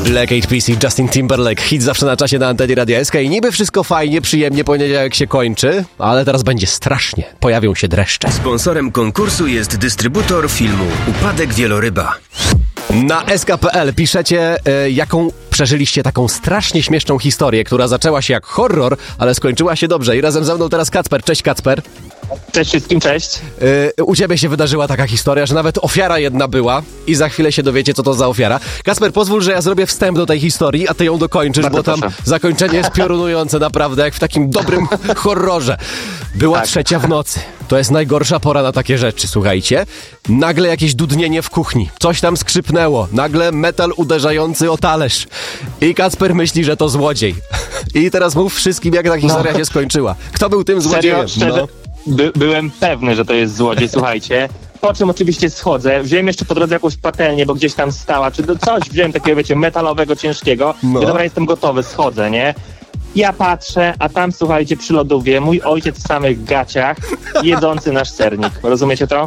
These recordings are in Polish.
Black Eyed Peas i Justin Timberlake. Hit zawsze na czasie na antenie Radia SK i niby wszystko fajnie, przyjemnie, poniedziałek się kończy, ale teraz będzie strasznie. Pojawią się dreszcze. Sponsorem konkursu jest dystrybutor filmu Upadek Wieloryba. Na sk.pl piszecie, jaką przeżyliście taką strasznie śmieszną historię, która zaczęła się jak horror, ale skończyła się dobrze. I razem ze mną teraz Kacper. Cześć, Kacper. Cześć wszystkim, cześć. U ciebie się wydarzyła taka historia, że nawet ofiara jedna była i za chwilę się dowiecie, co to za ofiara. Kacper, pozwól, że ja zrobię wstęp do tej historii, a ty ją dokończysz, Bardzo bo tam proszę. zakończenie jest piorunujące naprawdę, jak w takim dobrym horrorze. Była Tak. 3:00 w nocy. To jest najgorsza pora na takie rzeczy, słuchajcie. Nagle jakieś dudnienie w kuchni. Coś tam skrzypnęło. Nagle metal uderzający o talerz. I Kacper myśli, że to złodziej. I teraz mów wszystkim, jak ta historia się skończyła. Kto był tym złodziejem? Serio, szczerze, byłem pewny, że to jest złodziej, słuchajcie. Po czym oczywiście schodzę, wziąłem jeszcze po drodze jakąś patelnię, bo gdzieś tam stała, czy coś wziąłem takiego, wiecie, metalowego, ciężkiego. No. I dobra, jestem gotowy, schodzę, nie? Ja patrzę, a tam, słuchajcie, przy lodówie mój ojciec w samych gaciach, jedzący nasz sernik. Rozumiecie to?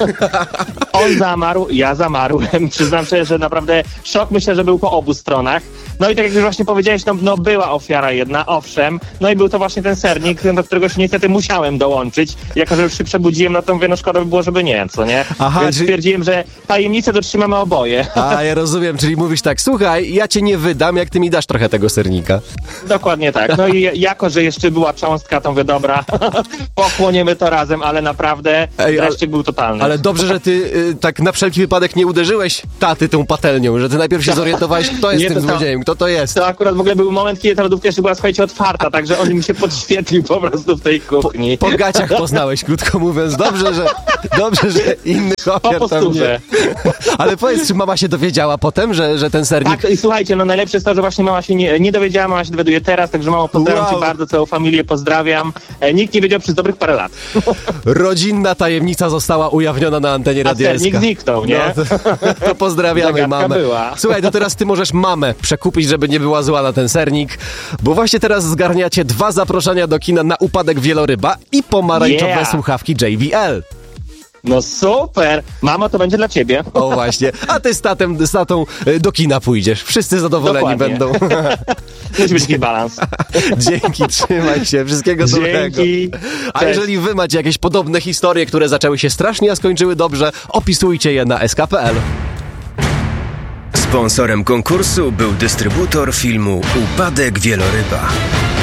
On zamarł, ja zamarłem. Przyznam szczerze, że naprawdę szok, myślę, że był po obu stronach. No i tak jak już właśnie powiedziałeś, no była ofiara jedna, owszem. No i był to właśnie ten sernik, do którego się niestety musiałem dołączyć. Jako, że już się przebudziłem, no to mówię, no szkoda by było, żeby nie, co nie? Aha, Więc czyli- stwierdziłem, że tajemnicę dotrzymamy oboje. A, ja rozumiem, czyli mówisz tak, słuchaj, ja cię nie wydam, jak ty mi dasz trochę tego sernika. Dokładnie tak. No i jako, że jeszcze była cząstka, to mówię, dobra, pochłoniemy to razem, ale naprawdę dreszczyk był totalny. Ale dobrze, że ty tak na wszelki wypadek nie uderzyłeś taty tą patelnią, że ty najpierw się zorientowałeś, kto jest Nie, tym to tam- złodziejem, kto to jest. To akurat w ogóle był moment, kiedy ta lodówka jeszcze była, słuchajcie, otwarta, także on mi się podświetlił po prostu w tej kuchni. Po gaciach poznałeś, krótko mówiąc. Dobrze, że innych Po ofiar tam nie. posturze. Ale powiedz, czy mama się dowiedziała potem, że ten sernik... Tak, i słuchajcie, no najlepsze jest to, że właśnie mama się nie dowiedziała, mama się dowiaduje teraz, także mamo, pozdrawiam Wow. cię bardzo, całą familię pozdrawiam. Nikt nie wiedział przez dobrych parę lat. Rodzinna tajemnica została ujawniona na antenie A Radia sernik SK. zniknął, nie? To pozdrawiamy Zagadka mamę. była. Słuchaj, to teraz ty możesz mamę przekupić, żeby nie była zła na ten sernik, bo właśnie teraz zgarniacie 2 zaproszenia do kina na Upadek Wieloryba i pomarańczowe Yeah. słuchawki JBL. No super! Mamo, to będzie dla ciebie. O właśnie, a ty z tatą do kina pójdziesz. Wszyscy zadowoleni Dokładnie. będą. Musi być taki balans. Dzięki, trzymaj się, wszystkiego dobrego. Dzięki. A Cześć. jeżeli wy macie jakieś podobne historie, które zaczęły się strasznie, a skończyły dobrze, opisujcie je na sk.pl. Sponsorem konkursu był dystrybutor filmu Upadek Wieloryba.